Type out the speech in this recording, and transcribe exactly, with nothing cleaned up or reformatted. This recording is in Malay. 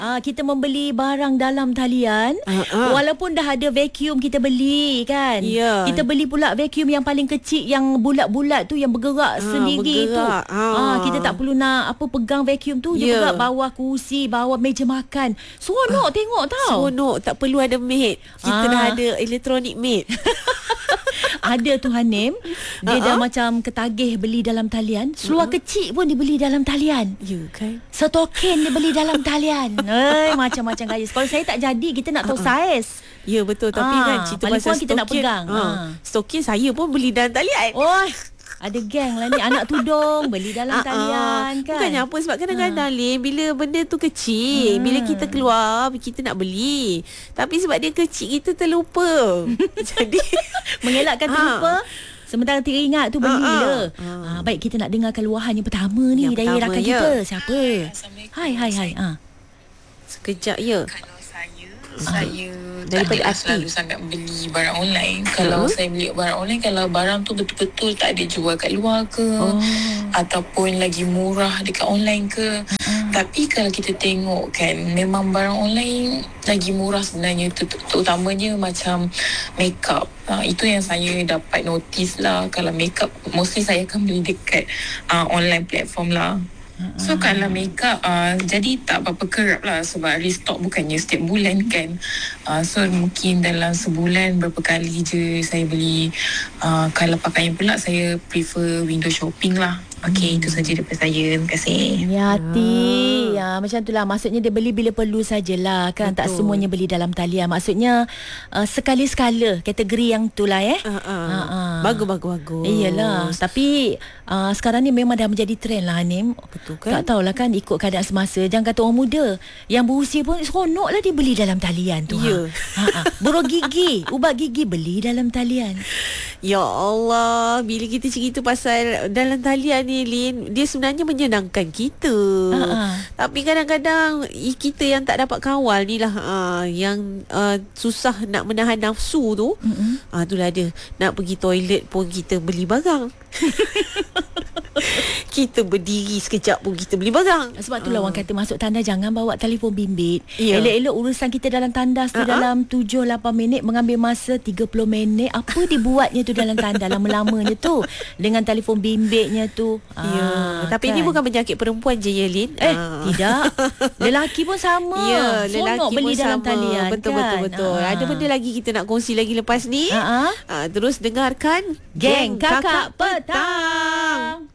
Ah, kita membeli barang dalam talian, uh-uh. walaupun dah ada vacuum kita beli kan. Yeah. Kita beli pula vacuum yang paling kecil, yang bulat-bulat tu, yang bergerak Ah, sendiri bergerak. tu. Ah. Ah, kita tak perlu nak apa pegang vacuum tu, dia Yeah. bergerak bawah kursi, bawah meja makan. Seronok ah. tengok tau. Seronok, tak perlu ada maid. Kita Ah. dah ada electronic maid. Ada tu Hanim, dia Uh-uh. dah macam ketagih beli dalam talian. Seluar uh-uh. kecil pun dibeli dalam talian. Ya kan? Setoken dia beli dalam talian. Eh, macam-macam gaya. Kalau saya tak jadi, kita nak tahu uh-uh. saiz. Ya betul. Tapi Ah, kan cerita paling pasal kurang kita nak stokin, pegang. ah, Ah. stokin saya pun beli dalam talian. Oh, ada geng lah ni. Anak tudung beli dalam Ah, talian ah. kan. Bukannya apa, sebab kadang-kadang Ah. Lin, bila benda tu kecil, Hmm. bila kita keluar, kita nak beli. Tapi sebab dia kecil, kita terlupa. Jadi mengelakkan terlupa. Sementara teringat tu belilah. Ah, ah. Ah, baik, kita nak dengarkan luahan yang pertama ni Yang dari pertama, rakan ya. kita. Siapa? Hai, hai, hai. Ah. Sekejap ya. Kalau saya, saya Daripada tak adalah hati. selalu sangat beli barang online. Kalau Uh-huh. saya beli barang online, kalau barang tu betul-betul tak ada jual kat luar ke, Oh. ataupun lagi murah dekat online ke. Uh-huh. Tapi kalau kita tengok kan, memang barang online lagi murah sebenarnya, terutamanya macam makeup. Ha, itu yang saya dapat notice lah. Kalau makeup, mostly saya akan beli dekat uh, online platform lah. So kalau makeup uh, jadi tak apa-apa kerap lah, sebab restock bukannya setiap bulan kan. uh, So mungkin dalam sebulan berapa kali je saya beli. uh, Kalau pakaian pula, saya prefer window shopping lah. Okay, hmm. itu saja daripada saya. Terima kasih. Ya, hati. Ya, macam itulah. Maksudnya dia beli bila perlu sajalah kan. Betul. Tak semuanya beli dalam talian. Maksudnya uh, sekali-sekala kategori yang itulah eh. Uh, uh. Uh, uh. Bagus, bagus, bagus. Iyalah. Tapi uh, sekarang ni memang dah menjadi trend lah Hanim. Betul kan? Tak tahulah kan, ikut keadaan semasa. Jangan kata orang muda, yang berusia pun seronok lah dia beli dalam talian tu. Ya. Ha. Ha, ha. Beruk gigi, ubat gigi beli dalam talian. Ya Allah, bila kita cerita pasal dalam talian ni Lin, dia sebenarnya menyenangkan kita. Uh-uh. Tapi kadang-kadang i- kita yang tak dapat kawal ni lah, uh, yang uh, susah nak menahan nafsu tu. Mm-mm. Ah, itulah dia. Nak pergi toilet pun kita beli barang. Kita berdiri sekejap pun kita beli barang. Sebab itulah Ah. orang kata masuk tandas jangan bawa telefon bimbit. Ya. Elok-elok urusan kita dalam tandas tu Uh-huh. dalam tujuh lapan minit mengambil masa tiga puluh minit. Apa dibuatnya tu dalam tandas lama-lamanya tu dengan telefon bimbitnya tu. Ya, Ah, tapi kan? ini bukan penyakit perempuan je ya Lin. Eh, Ah. tidak. Lelaki pun sama. Ya, Seronok lelaki beli pun dalam sama. talian Betul, kan? betul, betul. Ah. Ada benda lagi kita nak kongsi lagi lepas ni. Ah, ah. Ah, terus dengarkan Geng Kakak Petang.